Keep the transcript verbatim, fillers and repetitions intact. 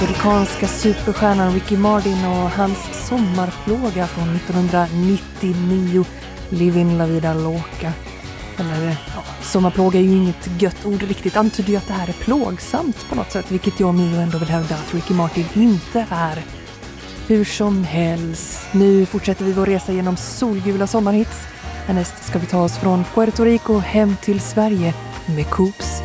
Amerikanska superstjärnan Ricky Martin och hans sommarplåga från nittonhundranittionio, Livin La Vida Loca. Eller, ja, sommarplåga är ju inget gött ord riktigt, antyder ju att det här är plågsamt på något sätt, vilket jag och Mio ändå vill hävda att Ricky Martin inte är. Hur som helst, nu fortsätter vi vår resa genom solgula sommarhits. Härnäst ska vi ta oss från Puerto Rico hem till Sverige med Coops